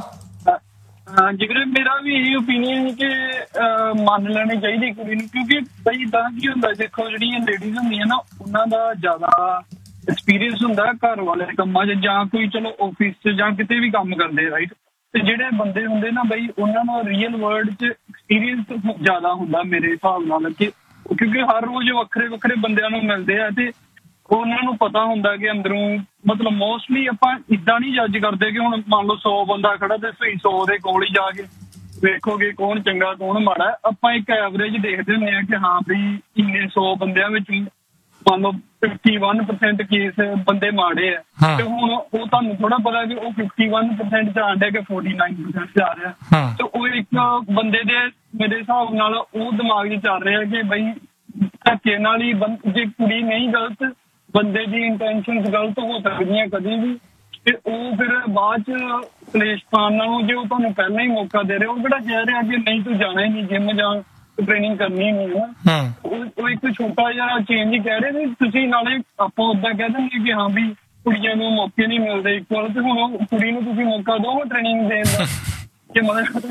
हाँ जी ਵੀਰੇ ਮੇਰਾ ਵੀ ਇਹੀ ਓਪੀਨੀਅਨ ਕਿ ਮੰਨ ਲੈਣੀ ਚਾਹੀਦੀ ਕੁੜੀ ਨੂੰ ਕਿਉਂਕਿ ਬਈ ਤਾਂ ਕੀ ਹੁੰਦਾ ਦੇਖੋ ਜਿਹੜੀਆਂ ਲੇਡੀਜ਼ ਹੁੰਦੀਆਂ ਨਾ ਉਹਨਾਂ ਦਾ ਜ਼ਿਆਦਾ ਐਕਸਪੀਰੀਅੰਸ ਹੁੰਦਾ ਘਰ ਵਾਲੇ ਕੰਮਾਂ 'ਚ ਜਾਂ ਕੋਈ ਚਲੋ ਆਫਿਸ 'ਚ ਜਾਂ ਕਿਤੇ ਵੀ ਕੰਮ ਕਰਦੇ ਰਾਈਟ ਤੇ ਜਿਹੜੇ ਬੰਦੇ ਹੁੰਦੇ ਨਾ ਬਈ ਉਹਨਾਂ ਨੂੰ ਰੀਅਲ ਵਰਲਡ 'ਚ ਐਕਸਪੀਰੀਅੰਸ ਜ਼ਿਆਦਾ ਹੁੰਦਾ ਮੇਰੇ ਹਿਸਾਬ ਨਾਲ ਕਿ ਕਿਉਂਕਿ ਹਰ ਰੋਜ਼ ਵੱਖਰੇ ਵੱਖਰੇ ਬੰਦਿਆਂ ਨੂੰ ਮਿਲਦੇ ਆ ਤੇ ਉਹਨਾਂ ਨੂੰ ਪਤਾ ਹੁੰਦਾ ਕਿ ਅੰਦਰੋਂ ਮਤਲਬ ਮੋਸਟਲੀ ਆਪਾਂ ਇੱਦਾਂ ਨਹੀਂ ਜੱਜ ਕਰਦੇ ਕਿ ਹੁਣ ਮੰਨ ਲਓ ਸੌ ਬੰਦਾ ਖੜਾ ਤੇ ਸਹੀ ਸੌ ਦੇ ਕੋਲ ਹੀ ਜਾ ਕੇ ਵੇਖੋਗੇ ਕੌਣ ਚੰਗਾ ਕੌਣ ਮਾੜਾ ਆਪਾਂ ਇੱਕ ਐਵਰੇਜ ਦੇਖਦੇ ਹੁੰਦੇ ਹਾਂ ਕਿ ਹਾਂ ਵੀ ਇੰਨੇ ਸੌ ਬੰਦਿਆਂ ਵਿੱਚ ਮੰਨ ਲਓ fifty-one percent ਕੇਸ ਬੰਦੇ ਮਾੜੇ ਆ ਤੇ ਹੁਣ ਉਹ ਤੁਹਾਨੂੰ ਥੋੜਾ ਪਤਾ ਕਿ ਉਹ fifty-one percent ਚ ਆਂਦਾ ਕਿ forty-nine percent ਚ ਆ ਰਿਹਾ ਤੇ ਉਹ ਇੱਕ ਬੰਦੇ ਦੇ ਮੇਰੇ ਹਿਸਾਬ ਨਾਲ ਉਹ ਦਿਮਾਗ 'ਚ ਚੱਲ ਰਿਹਾ ਕਿ ਬਈ ਧੱਕੇ ਨਾਲ ਹੀ ਜੇ ਕੁੜੀ ਨਹੀਂ ਗਲਤ ਬੰਦੇ ਦੀ ਇੰਟੈਂਸ਼ਨਸ ਗਲਤ ਹੋ ਸਕਦੀਆਂ ਕਦੇ ਵੀ ਤੇ ਉਹ ਫਿਰ ਬਾਅਦ ਚ ਕਲੇਸ਼ ਪਾਉਣ ਨਾਲੋਂ ਜੇ ਉਹ ਤੁਹਾਨੂੰ ਪਹਿਲਾਂ ਹੀ ਮੌਕਾ ਦੇ ਰਿਹਾ ਉਹ ਕਿਹੜਾ ਕਹਿ ਰਿਹਾ ਕਿ ਨਹੀਂ ਤੂੰ ਜਾਣਾ ਹੀ ਨਹੀਂ ਜਿੰਮ ਜਾਂ ਟ੍ਰੇਨਿੰਗ ਕਰਨੀ ਨਹੀਂ ਹੈ ਉਹ ਇੱਕ ਛੋਟਾ ਜਿਹਾ ਚੇਂਜ ਹੀ ਕਹਿ ਰਹੇ ਵੀ ਤੁਸੀਂ ਨਾਲੇ ਆਪਾਂ ਓਦਾਂ ਕਹਿ ਦਿੰਦੇ ਕਿ ਹਾਂ ਵੀ ਕੁੜੀਆਂ ਨੂੰ ਮੌਕੇ ਨਹੀਂ ਮਿਲਦੇ ਇਕੁਅਲ ਤੇ ਹੁਣ ਉਹ ਕੁੜੀ ਨੂੰ ਤੁਸੀਂ ਮੌਕਾ ਦਿਓ ਟ੍ਰੇਨਿੰਗ ਦੇਣ ਦਾ ਕਿ ਮਤਲਬ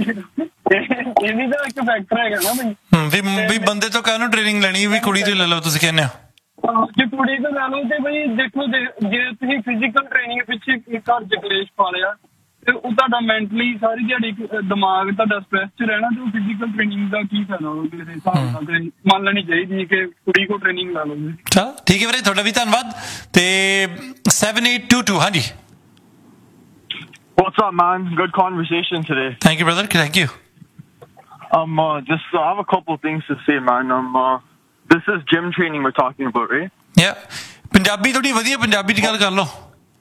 ਇਹ ਵੀ ਤਾਂ ਇੱਕ ਫੈਕਟਰ ਹੈਗਾ ਨਾ ਬਈ ਵੀ ਬੰਦੇ ਤੋਂ ਕਾਹਨੂੰ ਟ੍ਰੇਨਿੰਗ ਲੈਣੀ ਵੀ ਕੁੜੀ ਤੋਂ ਲੈ ਲਓ ਤੁਸੀਂ ਕਹਿੰਦੇ ਹੋ ਜੇ ਕੁੜੀ ਤੋਂ ਲੈ ਲਓ ਤੇ ਬਈ ਦੇਖੋ ਜੇ ਤੁਸੀਂ ਫਿਜ਼ੀਕਲ ਟ੍ਰੇਨਿੰਗ ਪਿੱਛੇ ਘਰ ਚ ਕਲੇਸ਼ ਪਾ ਲਿਆ ਤੇ ਉਹ ਤੁਹਾਡਾ ਮੈਂਟਲੀ ਸਾਰੀ ਦਿਹਾੜੀ ਦਿਮਾਗ ਤੁਹਾਡਾ ਸਟ੍ਰੈਸ ਚ ਰਹਿਣਾ ਤੇ ਉਹ ਫਿਜ਼ੀਕਲ ਟ੍ਰੇਨਿੰਗ ਦਾ ਕੀ ਫਾਇਦਾ ਉਹਦੇ ਹਿਸਾਬ ਨਾਲ ਤੇ ਮੰਨ ਲੈਣੀ ਚਾਹੀਦੀ ਕਿ ਕੁੜੀ ਕੋ ਟ੍ਰੇਨਿੰਗ ਲਾ ਲਓ ਚਲ ਠੀਕ ਹੈ ਵੀਰੇ ਤੁਹਾਡਾ ਵੀ ਧੰਨਵਾਦ ਤੇ seven eight two two ਹਾਂਜੀ What's up, man? Good conversation today. Thank you, brother. Thank you. Um, uh, just uh, I have a couple of things to say, man. Um, uh, this is gym training we're talking about, right? Yeah. Punjabi thodi vadiya Punjabi di gal kar lo.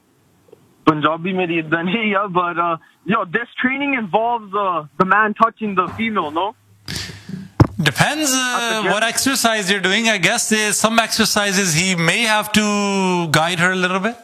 Punjabi meri idda nahi hai, but uh, yo, this training involves uh, the man touching the female, no? Depends uh, what exercise you're doing. I guess there's some exercises he may have to guide her a little bit.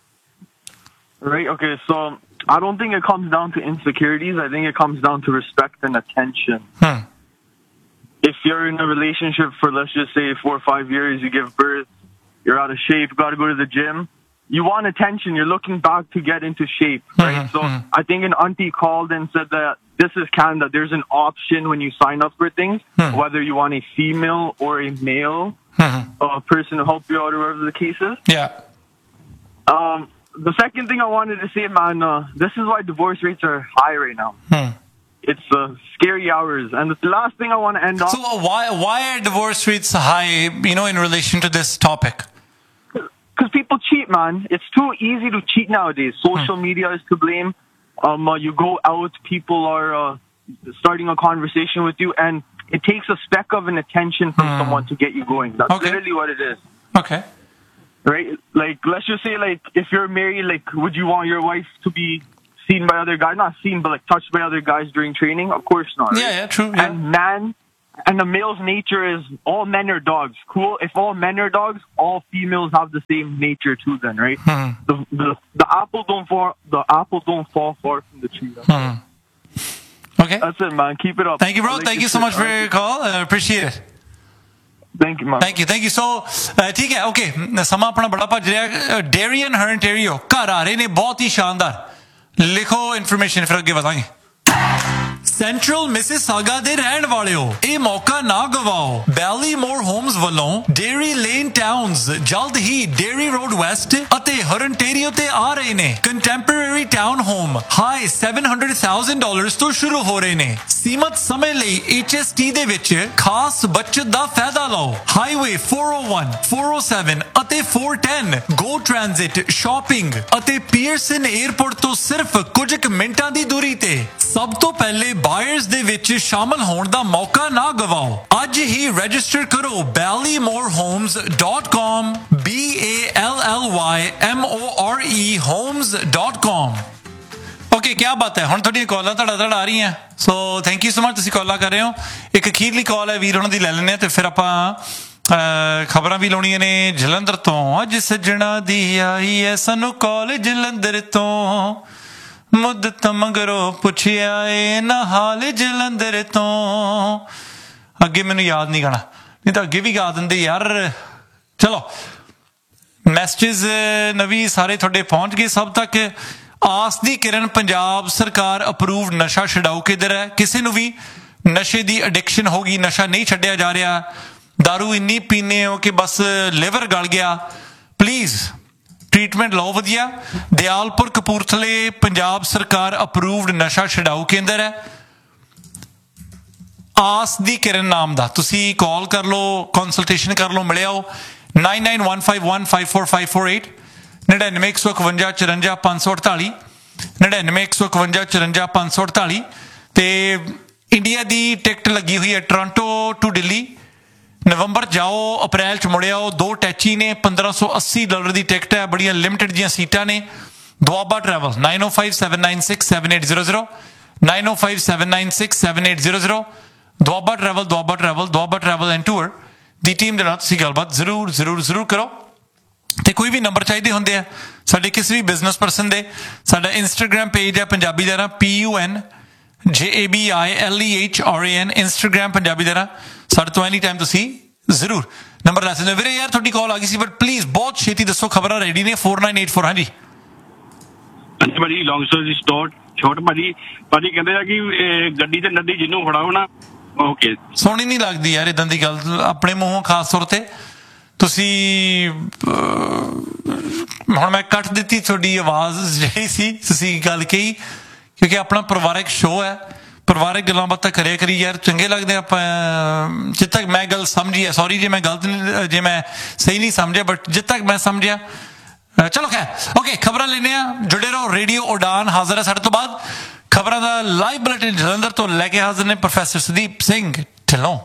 Right, okay, so I don't think it comes down to insecurities. I think it comes down to respect and attention. Hmm. If you're in a relationship for, let's just say, four or five years, you give birth, you're out of shape, you got to go to the gym, you want attention, you're looking back to get into shape, right? Mm-hmm, so mm-hmm. I think an auntie called and said that this is Canada. There's an option when you sign up for things, Hmm. whether you want a female or a male Mhm. uh, person to help you out or whatever the case is. Yeah. Um, the second thing I wanted to say, man, uh, this is why divorce rates are high right now. Hmm. It's uh, scary hours. And the last thing I want to end off... So uh, why why are divorce rates high, you know, in relation to this topic? Because people cheat, man. It's too easy to cheat nowadays. Social media is to blame. Um, uh, you go out, people are uh, starting a conversation with you, and it takes a speck of an attention from Hmm. someone to get you going. That's Okay. literally what it is. Okay. Right? Like, let's just say, like, if you're married, like, would you want your wife to be seen by other guys? Not seen, but, like, touched by other guys during training? Of course not. Right? Yeah, yeah, true. Yeah. And man, and the male's nature is all men are dogs. Cool. If all men are dogs, all females have the same nature too. Then, right? Hmm. The, the the apple don't fall. The apple don't fall far from the tree. That's, Hmm. Okay. that's it, man. Keep it up. Thank you, bro. I like Thank you this so shit. much for your call. I appreciate it. Thank you, man. Thank you, thank you. So, uh, ठीक है, okay. ਸਮਾਂ ਆਪਣਾ ਬੜਾ ਭੱਜ ਰਿਹਾ। ਡੇਰੀਅਨ ਹਰਨਟੇਰੀਓ ਘਰ ਆ ਰਹੇ ਨੇ ਬਹੁਤ ਹੀ ਸ਼ਾਨਦਾਰ। ਲਿਖੋ ਇਨਫੋਰਮੇਸ਼ਨ ਫਿਰ ਅੱਗੇ ਵਧਾਂਗੇ। ਸੈਂਟਰਲ ਮਿਸਿਸਾਗਾ ਦੇ ਰਹਿਣ ਵਾਲਿਓ ਇਹ ਮੌਕਾ ਨਾ ਗਵਾਓ। ਬੈਲੀਮੋਰ ਹੋਮਸ ਵੱਲੋਂ ਡੇਰੀ ਲੇਨ ਟਾਊਨਸ ਜਲਦ ਹੀ ਡੇਰੀ ਰੋਡ ਵੈਸਟ ਅਤੇ ਹਰਨਟੇਰੀਓ ਤੇ ਆ ਰਹੇ ਨੇ। Contemporary town home high seven hundred thousand dollars ਤੋਂ ਸ਼ੁਰੂ ਹੋ ਰਹੇ ਨੇ। ਸੀਮਤ ਸਮੇਂ ਲਈ H S T ਦੇ ਵਿੱਚ ਖਾਸ ਬਚਤ ਦਾ ਫਾਇਦਾ ਲਓ। Highway four oh one, four oh seven ਅਤੇ four ten ਗੋ ਟ੍ਰਾਂਜ਼ਿਟ ਸ਼ਾਪਿੰਗ ਅਤੇ ਪੀਅਰਸਨ 에ਅਰਪੋਰਟ ਤੋਂ ਸਿਰਫ ਕੁਝ ਕੁ ਮਿੰਟਾਂ ਦੀ ਦੂਰੀ ਤੇ। ਸਭ ਤੋਂ ਪਹਿਲੇ ਬਾਇਰਸ ਦੇ ਵਿੱਚ ਸ਼ਾਮਲ ਹੋਣ ਦਾ ਮੌਕਾ ਨਾ ਗਵਾਓ। ਅੱਜ ਹੀ ਰਜਿਸਟਰ ਕਰੋ ਬੈਲੀਮੋਰ homes dot com B A L L Y M O R E homes dot com। Okay, ਕੀ ਬਾਤ ਹੈ। ਹੁਣ ਤੁਹਾਡੀਆਂ ਕਾਲਾਂ ਧੜਾ ਧੜ ਆ ਰਹੀਆਂ, so thank you so much ਤੁਸੀਂ ਕਾਲਾਂ ਕਰ ਰਹੇ ਹੋ। ਇੱਕ ਅਖੀਰਲੀ ਕਾਲ ਹੈ ਵੀਰ ਉਹਨਾਂ ਦੀ ਲੈ ਲੈਂਦੇ ਹਾਂ ਤੇ ਫਿਰ ਆਪਾਂ ਖਬਰਾਂ ਵੀ ਲਾਉਣੀਆਂ ਨੇ ਜਲੰਧਰ ਤੋਂ। ਅੱਜ ਸੱਜਣਾ ਦੀ ਆਈ ਹੈ ਸਾਨੂੰ ਕਾਲ ਜਲੰਧਰ ਤੋਂ, ਮੁੱਦਤ ਮਗਰੋਂ ਪੁੱਛਿਆ ਏ ਨਾ ਹਾਲ ਜਲੰਧਰ ਤੋਂ। ਅੱਗੇ ਮੈਨੂੰ ਯਾਦ ਨਹੀਂ ਗਾਣਾ, ਨਹੀਂ ਤਾਂ ਅੱਗੇ ਵੀ ਗਾ ਦਿੰਦੇ ਯਾਰ। ਚਲੋ, ਮੈਸੇਜ ਨਵੀਂ ਸਾਰੇ ਤੁਹਾਡੇ ਪਹੁੰਚ ਗਏ ਸਭ ਤੱਕ। ਆਸ ਦੀ ਕਿਰਨ ਪੰਜਾਬ ਸਰਕਾਰ ਅਪਰੂਵਡ ਨਸ਼ਾ ਛਡਾਊ ਕੇਂਦਰ ਹੈ। ਕਿਸੇ ਨੂੰ ਵੀ ਨਸ਼ੇ ਦੀ ਐਡਿਕਸ਼ਨ ਹੋ ਗਈ, ਨਸ਼ਾ ਨਹੀਂ ਛੱਡਿਆ ਜਾ ਰਿਹਾ, ਦਾਰੂ ਇੰਨੀ ਪੀਂਦੇ ਹੋ ਕਿ ਬਸ ਲਿਵਰ ਗਲ ਗਿਆ, ਪਲੀਜ਼ ਟ੍ਰੀਟਮੈਂਟ ਲਓ ਵਧੀਆ। ਦਿਆਲਪੁਰ ਕਪੂਰਥਲੇ ਪੰਜਾਬ ਸਰਕਾਰ ਅਪਰੂਵਡ ਨਸ਼ਾ ਛਡਾਊ ਕੇਂਦਰ ਹੈ। ਆਸ ਦੀ ਕਿਰਨ ਨਾਮ ਦਾ ਤੁਸੀਂ ਕਾਲ ਕਰ ਲਓ, ਕੰਸਲਟੇਸ਼ਨ ਕਰ ਲਓ, ਮਿਲਿਆਓ nine nine one five one five four five four eight ninety-nine one one five churanja five four eight ninety-nine one one five churanja five four eight ਤੇ ਇੰਡੀਆ ਦੀ ਟਿਕਟ ਲੱਗੀ ਹੋਈ ਹੈ ਟੋਰਾਂਟੋ ਟੂ ਦਿੱਲੀ। ਨਵੰਬਰ ਜਾਓ, ਅਪ੍ਰੈਲ ਚ ਮੁੜ ਆਓ। ਦੋ ਟੈਚੀ ਨੇ, ਪੰਦਰਾਂ ਸੌ ਅੱਸੀ ਡਾਲਰ ਦੀ ਟਿਕਟ ਹੈ, ਬੜੀਆਂ ਲਿਮਟਿਡ ਜੀਆਂ ਸੀਟਾਂ ਨੇ। Doaba travel nine oh five seven nine six seven eight zero zero nine oh five seven nine six seven eight zero zero Doaba travel Doaba travel Doaba travel and tour the team ਦੇ ਨਾਲ ਤੁਸੀਂ ਗੱਲਬਾਤ ਜ਼ਰੂਰ ਜ਼ਰੂਰ ਜ਼ਰੂਰ ਕਰੋ। ਤੇ ਕੋਈ ਵੀ ਨੰਬਰ ਚਾਹੀਦੇ ਹੁੰਦੇ ਆ ਸਾਡੇ ਕਿਸੇ ਵੀ ਬਿਜ਼ਨਸ ਪਰਸਨ ਦੇ, ਸਾਡਾ ਇੰਸਟਾਗ੍ਰਾਮ ਪੇਜ ਹੈ ਪੰਜਾਬੀ ਦਾ ਨਾ P U N J A B I L E H R A N Instagram Punjabi ਦਾ ਨਾ। ਸਾਡੇ ਤੋਂ ਐਨੀ ਟਾਈਮ ਤੁਸੀਂ ਜ਼ਰੂਰ ਨੰਬਰ ਲੈ ਸਕਦੇ ਹੋ। ਵੀਰੇ ਯਾਰ ਤੁਹਾਡੀ ਕਾਲ ਆ ਗਈ ਸੀ, ਬਟ ਪਲੀਜ਼ ਬਹੁਤ ਛੇਤੀ ਦੱਸੋ, ਖਬਰਾਂ ਰੈਡੀ ਨੇ। four nine eight four ਹਾਂਜੀ ਹਾਂਜੀ ਭਾਜੀ, ਲੌਂਗ ਸਟੋਰੀ ਸ਼ੋਰਟ ਛੋਟ ਭਾਜੀ ਭਾਜੀ ਕਹਿੰਦੇ ਆ ਕਿ ਗੱਡੀ ਤੇ ਨੱਡੀ ਜਿਹਨੂੰ ਫੜਾਓ ਨਾ, ਓਕੇ ਸੋਹਣੀ ਨਹੀਂ ਲੱਗਦੀ ਯਾਰ ਇਦਾਂ ਦੀ ਗੱਲ ਆਪਣੇ ਮੂੰਹੋਂ, ਖਾਸ ਤੌਰ ਤੇ ਤੁਸੀਂ। ਹੁਣ ਮੈਂ ਕੱਟ ਦਿੱਤੀ ਤੁਹਾਡੀ ਆਵਾਜ਼ ਜਿਹੜੀ ਸੀ ਤੁਸੀਂ ਗੱਲ ਕਹੀ, ਕਿਉਂਕਿ ਆਪਣਾ ਪਰਿਵਾਰਕ ਸ਼ੋਅ ਹੈ, ਪਰਿਵਾਰਕ ਗੱਲਾਂ ਬਾਤਾਂ ਕਰਿਆ ਕਰੀ ਯਾਰ, ਚੰਗੇ ਲੱਗਦੇ ਆਪਾਂ। ਜਿੱਦ ਤੱਕ ਮੈਂ ਗੱਲ ਸਮਝੀ ਹੈ, ਸੌਰੀ ਜੇ ਮੈਂ ਗਲਤ ਨਹੀਂ, ਜੇ ਮੈਂ ਸਹੀ ਨਹੀਂ ਸਮਝਿਆ, ਬਟ ਜਿੱਦ ਤੱਕ ਮੈਂ ਸਮਝਿਆ। ਚਲੋ ਖੈਰ ਓਕੇ, ਖਬਰਾਂ ਲੈਂਦੇ ਆ, ਜੁੜੇ ਰਹੋ। ਰੇਡੀਓ ਉਡਾਨ ਹਾਜ਼ਰ ਹੈ ਸਾਡੇ ਤੋਂ ਬਾਅਦ ਖਬਰਾਂ ਦਾ ਲਾਈਵ ਬੁਲੇਟਿਨ ਜਲੰਧਰ ਤੋਂ ਲੈ ਕੇ ਹਾਜ਼ਰ ਨੇ ਪ੍ਰੋਫੈਸਰ ਸੁਦੀਪ ਸਿੰਘ ਢਿੱਲੋਂ।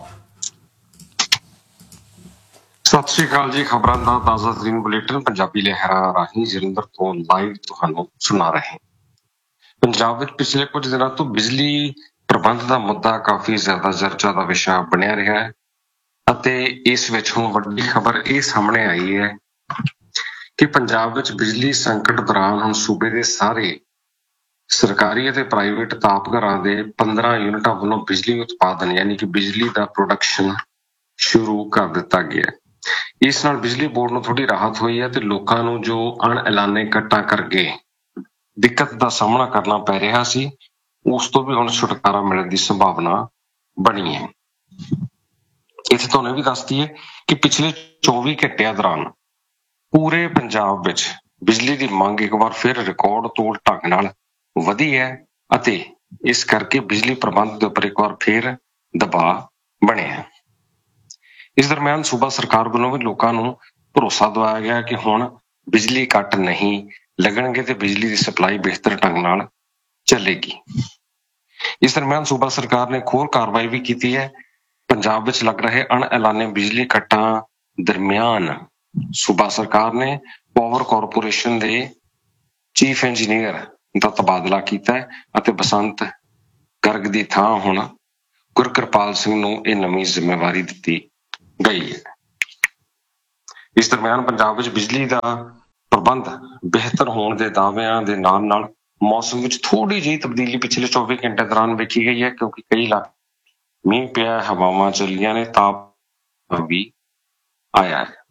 ਸਤਿ ਸ਼੍ਰੀ ਅਕਾਲ ਜੀ। ਖਬਰਾਂ ਦਾ ਤਾਜ਼ਾ ਤਰੀਨ ਬੁਲੇਟਿਨ ਪੰਜਾਬੀ ਲਹਿਰਾਂ ਰਾਹੀਂ ਜਲੰਧਰ ਤੋਂ ਲਾਈਵ ਤੁਹਾਨੂੰ ਸੁਣਾ ਰਹੇ। ਪੰਜਾਬ ਵਿੱਚ ਪਿਛਲੇ ਕੁਝ ਦਿਨਾਂ ਤੋਂ ਬਿਜਲੀ ਪ੍ਰਬੰਧ ਦਾ ਮੁੱਦਾ ਕਾਫੀ ਜ਼ਿਆਦਾ ਚਰਚਾ ਦਾ ਵਿਸ਼ਾ ਬਣਿਆ ਰਿਹਾ ਹੈ ਅਤੇ ਇਸ ਵਿੱਚ ਹੁਣ ਵੱਡੀ ਖਬਰ ਇਹ ਸਾਹਮਣੇ ਆਈ ਹੈ ਕਿ ਪੰਜਾਬ ਵਿੱਚ ਬਿਜਲੀ ਸੰਕਟ ਦੌਰਾਨ ਹੁਣ ਸੂਬੇ ਦੇ ਸਾਰੇ ਸਰਕਾਰੀ ਅਤੇ ਪ੍ਰਾਈਵੇਟ ਤਾਪਘਰਾਂ ਦੇ ਪੰਦਰਾਂ ਯੂਨਿਟਾਂ ਵੱਲੋਂ ਬਿਜਲੀ ਉਤਪਾਦਨ ਯਾਨੀ ਕਿ ਬਿਜਲੀ ਦਾ ਪ੍ਰੋਡਕਸ਼ਨ ਸ਼ੁਰੂ ਕਰ ਦਿੱਤਾ ਗਿਆ। ਇਸ ਨਾਲ ਬਿਜਲੀ ਬੋਰਡ ਨੂੰ ਥੋੜੀ ਰਾਹਤ ਹੋਈ ਹੈ ਤੇ ਲੋਕਾਂ ਨੂੰ ਜੋ ਅਣਐਲਾਨੇ ਕੱਟਾਂ ਕਰਕੇ ਦਿੱਕਤ ਦਾ ਸਾਹਮਣਾ ਕਰਨਾ ਪੈ ਰਿਹਾ ਸੀ ਉਸ ਤੋਂ ਵੀ ਹੁਣ ਛੁਟਕਾਰਾ ਮਿਲਣ ਦੀ ਸੰਭਾਵਨਾ ਬਣੀ ਹੈ। ਇੱਥੇ ਤੁਹਾਨੂੰ ਇਹ ਵੀ ਦੱਸ ਦਈਏ ਕਿ ਪਿਛਲੇ ਚੌਵੀ ਘੰਟਿਆਂ ਦੌਰਾਨ ਪੂਰੇ ਪੰਜਾਬ ਵਿੱਚ ਬਿਜਲੀ ਦੀ ਮੰਗ ਇੱਕ ਵਾਰ ਫਿਰ ਰਿਕਾਰਡ ਤੋੜ ਢੰਗ ਨਾਲ ਵਧੀ ਹੈ ਅਤੇ ਇਸ ਕਰਕੇ ਬਿਜਲੀ ਪ੍ਰਬੰਧ ਦੇ ਉੱਪਰ ਇੱਕ ਵਾਰ ਫਿਰ ਦਬਾਅ ਬਣਿਆ ਹੈ। ਇਸ ਦਰਮਿਆਨ ਸੂਬਾ ਸਰਕਾਰ ਵੱਲੋਂ ਵੀ ਲੋਕਾਂ ਨੂੰ ਭਰੋਸਾ ਦਿਵਾਇਆ ਗਿਆ ਕਿ ਹੁਣ ਬਿਜਲੀ ਕੱਟ ਨਹੀਂ ਲੱਗਣਗੇ ਤੇ ਬਿਜਲੀ ਦੀ ਸਪਲਾਈ ਬਿਹਤਰ ਢੰਗ ਨਾਲ ਚੱਲੇਗੀ। ਇਸ ਦਰਮਿਆਨ ਸੂਬਾ ਸਰਕਾਰ ਨੇ ਇੱਕ ਹੋਰ ਕਾਰਵਾਈ ਵੀ ਕੀਤੀ ਹੈ। ਪੰਜਾਬ ਵਿੱਚ ਲੱਗ ਰਹੇ ਅਣਐਲਾਨੇ ਬਿਜਲੀ ਕੱਟਾਂ ਦਰਮਿਆਨ ਸੂਬਾ ਸਰਕਾਰ ਨੇ ਪਾਵਰ ਕਾਰਪੋਰੇਸ਼ਨ ਦੇ ਚੀਫ ਇੰਜੀਨੀਅਰ ਦਾ ਤਬਾਦਲਾ ਕੀਤਾ ਹੈ ਅਤੇ ਬਸੰਤ ਗਰਗ ਦੀ ਥਾਂ ਹੁਣ ਗੁਰਕਿਰਪਾਲ ਸਿੰਘ ਨੂੰ ਇਹ ਨਵੀਂ ਜ਼ਿੰਮੇਵਾਰੀ ਦਿੱਤੀ ਗਈ ਹੈ। ਇਸ ਦਰਮਿਆਨ ਪੰਜਾਬ ਵਿੱਚ ਬਿਜਲੀ ਦਾ ਪ੍ਰਬੰਧ ਬਿਹਤਰ ਹੋਣ ਦੇ ਦਾਅਵਿਆਂ ਦੇ ਨਾਲ ਨਾਲ ਮੌਸਮ ਵਿੱਚ ਥੋੜੀ ਜਿਹੀ ਤਬਦੀਲੀ ਪਿਛਲੇ ਚੌਵੀ ਘੰਟੇ ਦੌਰਾਨ ਵੇਖੀ ਗਈ ਹੈ ਕਿਉਂਕਿ ਕਈ ਇਲਾਕੇ ਮੀਂਹ ਪਿਆ, ਹਵਾਵਾਂ ਚੱਲੀਆਂ ਨੇ, ਤਾਪ ਵੀ ਆਇਆ ਹੈ।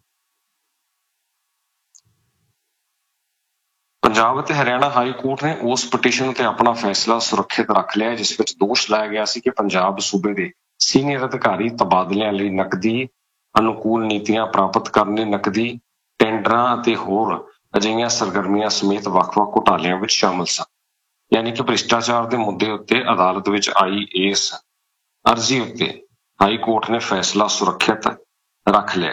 ਪੰਜਾਬ ਅਤੇ ਹਰਿਆਣਾ ਹਾਈ ਕੋਰਟ ਨੇ ਉਸ ਪਟੀਸ਼ਨ ਤੇ ਆਪਣਾ ਫੈਸਲਾ ਸੁਰੱਖਿਅਤ ਰੱਖ ਲਿਆ ਜਿਸ ਵਿੱਚ ਦੋਸ਼ ਲਾਇਆ ਗਿਆ ਸੀ ਕਿ ਪੰਜਾਬ ਸੂਬੇ ਦੇ ਸੀਨੀਅਰ ਅਧਿਕਾਰੀ ਤਬਾਦਲਿਆਂ ਲਈ ਨਕਦੀ ਅਨੁਕੂਲ ਨੀਤੀਆਂ ਪ੍ਰਾਪਤ ਕਰਨ ਲਈ ਨਕਦੀ ਟੈਂਡਰਾਂ ਅਤੇ ਹੋਰ ਅਜਿਹੀਆਂ ਸਰਗਰਮੀਆਂ ਸਮੇਤ ਵੱਖ-ਵੱਖ ਘੁਟਾਲਿਆਂ ਵਿੱਚ ਸ਼ਾਮਲ ਸਨ। ਯਾਨੀ ਕਿ ਭ੍ਰਿਸ਼ਟਾਚਾਰ ਦੇ ਮੁੱਦੇ ਉੱਤੇ ਅਦਾਲਤ ਵਿੱਚ ਆਈ ਇਸ ਅਰਜ਼ੀ ਉੱਤੇ ਹਾਈ ਕੋਰਟ ਨੇ ਫੈਸਲਾ ਸੁਰੱਖਿਅਤ ਰੱਖ ਲਿਆ।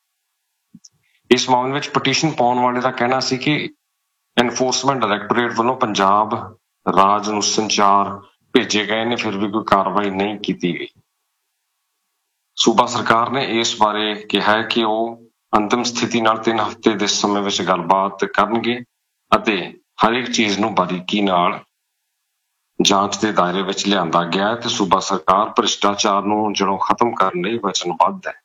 ਇਸ ਮਾਮਲੇ ਵਿੱਚ ਪਟੀਸ਼ਨ ਪਾਉਣ ਵਾਲੇ ਦਾ ਕਹਿਣਾ ਸੀ ਕਿ ਐਨਫੋਰਸਮੈਂਟ ਡਾਇਰੈਕਟੋਰੇਟ ਵੱਲੋਂ ਪੰਜਾਬ ਰਾਜ ਨੂੰ ਸੰਚਾਰ ਭੇਜੇ ਗਏ ਨੇ ਫਿਰ ਵੀ ਕੋਈ ਕਾਰਵਾਈ ਨਹੀਂ ਕੀਤੀ ਗਈ। ਸੂਬਾ ਸਰਕਾਰ ਨੇ ਇਸ ਬਾਰੇ ਕਿਹਾ ਹੈ ਕਿ ਉਹ ਅੰਤਿਮ ਸਥਿਤੀ ਨਾਲ ਤਿੰਨ ਹਫ਼ਤੇ ਦੇ ਸਮੇਂ ਵਿੱਚ ਗੱਲਬਾਤ ਕਰਨਗੇ ਅਤੇ ਹਰ ਇੱਕ ਚੀਜ਼ ਨੂੰ ਬਾਰੀਕੀ ਨਾਲ ਜਾਂਚ ਦੇ ਦਾਇਰੇ ਵਿੱਚ ਲਿਆਂਦਾ ਗਿਆ ਹੈ ਤੇ ਸੂਬਾ ਸਰਕਾਰ ਭ੍ਰਿਸ਼ਟਾਚਾਰ ਨੂੰ ਜੜੋਂ ਖਤਮ ਕਰਨ ਲਈ ਵਚਨਬੱਧ ਹੈ।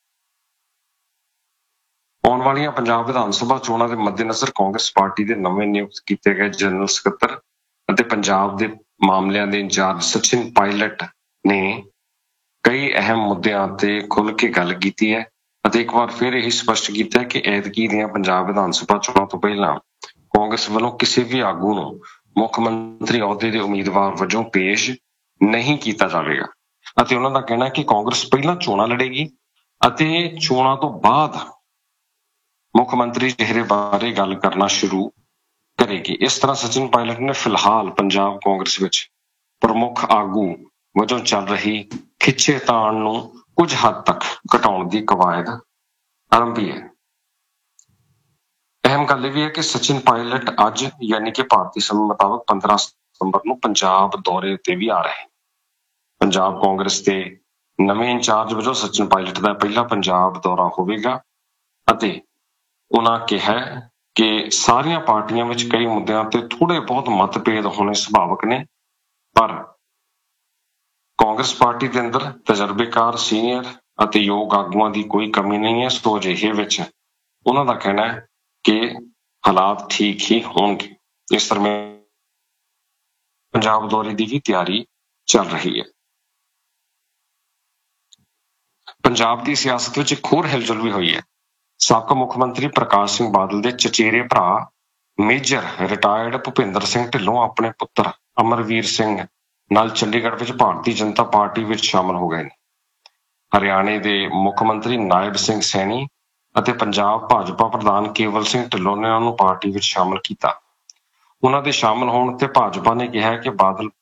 ਆਉਣ ਵਾਲੀਆਂ ਪੰਜਾਬ ਵਿਧਾਨ ਸਭਾ ਚੋਣਾਂ ਦੇ ਮੱਦੇਨਜ਼ਰ ਕਾਂਗਰਸ ਪਾਰਟੀ ਦੇ ਨਵੇਂ ਨਿਯੁਕਤ ਕੀਤੇ ਗਏ ਜਨਰਲ ਸਕੱਤਰ ਅਤੇ ਪੰਜਾਬ ਦੇ ਮਾਮਲਿਆਂ ਦੇ ਇੰਚਾਰਜ ਸਚਿਨ ਪਾਇਲਟ ਨੇ ਕਈ ਅਹਿਮ ਮੁੱਦਿਆਂ ਤੇ ਖੁੱਲ੍ਹ ਕੇ ਗੱਲ ਕੀਤੀ ਹੈ ਅਤੇ ਇੱਕ ਵਾਰ ਫਿਰ ਇਹ ਸਪਸ਼ਟ ਕੀਤਾ ਹੈ ਕਿ ਐਤਕੀ ਦੀਆਂ ਪੰਜਾਬ ਵਿਧਾਨ ਸਭਾ ਚੋਣਾਂ ਤੋਂ ਪਹਿਲਾਂ ਕਾਂਗਰਸ ਵੱਲੋਂ ਕਿਸੇ ਵੀ ਆਗੂ ਨੂੰ ਮੁੱਖ ਮੰਤਰੀ ਅਹੁਦੇ ਦੇ ਉਮੀਦਵਾਰ ਵਜੋਂ ਪੇਸ਼ ਨਹੀਂ ਕੀਤਾ ਜਾਵੇਗਾ ਅਤੇ ਉਹਨਾਂ ਦਾ ਕਹਿਣਾ ਹੈ ਕਿ ਕਾਂਗਰਸ ਪਹਿਲਾਂ ਚੋਣਾਂ ਲੜੇਗੀ ਅਤੇ ਚੋਣਾਂ ਤੋਂ ਬਾਅਦ ਮੁੱਖ ਮੰਤਰੀ ਚਿਹਰੇ ਬਾਰੇ ਗੱਲ ਕਰਨਾ ਸ਼ੁਰੂ ਕਰੇਗੀ। ਇਸ ਤਰ੍ਹਾਂ ਸਚਿਨ ਪਾਇਲਟ ਨੇ ਫਿਲਹਾਲ ਪੰਜਾਬ ਕਾਂਗਰਸ ਵਿੱਚ ਪ੍ਰਮੁੱਖ ਆਗੂ ਵਜੋਂ ਚੱਲ ਰਹੀ ਖਿੱਚੇ ਤਾਣ ਨੂੰ ਕੁਝ ਹੱਦ ਤੱਕ ਘਟਾਉਣ ਦੀ ਕਵਾਇਦ ਆਰੰਭੀ ਹੈ। ਅਹਿਮ ਗੱਲ ਇਹ ਵੀ ਹੈ ਕਿ ਸਚਿਨ ਪਾਇਲਟ ਅੱਜ ਯਾਨੀ ਕਿ ਭਾਰਤੀ ਸਮੇਂ ਮੁਤਾਬਕ ਪੰਦਰਾਂ ਸਤੰਬਰ ਨੂੰ ਪੰਜਾਬ ਦੌਰੇ ਉੱਤੇ ਵੀ ਆ ਰਹੇ। ਪੰਜਾਬ ਕਾਂਗਰਸ ਦੇ ਨਵੇਂ ਇੰਚਾਰਜ ਵਜੋਂ ਸਚਿਨ ਪਾਇਲਟ ਦਾ ਪਹਿਲਾ ਪੰਜਾਬ ਦੌਰਾ ਹੋਵੇਗਾ ਅਤੇ ਉਹਨਾਂ ਕਿਹਾ ਕਿ ਸਾਰੀਆਂ ਪਾਰਟੀਆਂ ਵਿੱਚ ਕਈ ਮੁੱਦਿਆਂ ਤੇ ਥੋੜੇ ਬਹੁਤ ਮਤਭੇਦ ਹੋਣੇ ਸੁਭਾਵਿਕ ਨੇ ਪਰ ਕਾਂਗਰਸ ਪਾਰਟੀ ਦੇ ਅੰਦਰ ਤਜਰਬੇਕਾਰ ਸੀਨੀਅਰ ਅਤੇ ਯੋਗ ਆਗੂਆਂ ਦੀ ਕੋਈ ਕਮੀ ਨਹੀਂ ਹੈ। ਸੋ ਅਜਿਹੇ ਵਿੱਚ ਉਹਨਾਂ ਦਾ ਕਹਿਣਾ ਹੈ ਕਿ ਹਾਲਾਤ ਠੀਕ ਹੀ ਹੋਣਗੇ। ਇਸ ਦਰਮਿਆਨ ਪੰਜਾਬ ਦੌਰੇ ਦੀ ਵੀ ਤਿਆਰੀ ਚੱਲ ਰਹੀ ਹੈ। ਪੰਜਾਬ ਦੀ ਸਿਆਸਤ ਵਿੱਚ ਇੱਕ ਹੋਰ ਹਿਲਜੁਲ ਵੀ ਹੋਈ ਹੈ। ਸਾਬਕਾ ਮੁੱਖ ਮੰਤਰੀ ਪ੍ਰਕਾਸ਼ ਸਿੰਘ ਬਾਦਲ ਦੇ ਚਚੇਰੇ ਭਰਾ ਮੇਜਰ ਰਿਟਾਇਰਡ ਭੁਪਿੰਦਰ ਸਿੰਘ ਢਿੱਲੋਂ ਆਪਣੇ ਪੁੱਤਰ ਅਮਰਵੀਰ ਸਿੰਘ ਨਾਲ ਚੰਡੀਗੜ੍ਹ ਵਿੱਚ ਭਾਰਤੀ ਜਨਤਾ ਪਾਰਟੀ ਵਿੱਚ ਸ਼ਾਮਲ ਹੋ ਗਏ ਨੇ। ਹਰਿਆਣੇ ਦੇ ਮੁੱਖ ਮੰਤਰੀ ਨਾਇਬ ਸਿੰਘ ਸੈਣੀ ਅਤੇ ਪੰਜਾਬ ਭਾਜਪਾ ਪ੍ਰਧਾਨ ਕੇਵਲ ਸਿੰਘ ਢਿੱਲੋਂ ਨੇ ਉਹਨਾਂ ਨੂੰ ਪਾਰਟੀ ਵਿੱਚ ਸ਼ਾਮਲ ਕੀਤਾ। ਉਹਨਾਂ ਦੇ ਸ਼ਾਮਲ ਹੋਣ ਤੇ ਭਾਜਪਾ ਨੇ ਕਿਹਾ ਕਿ ਬਾਦਲ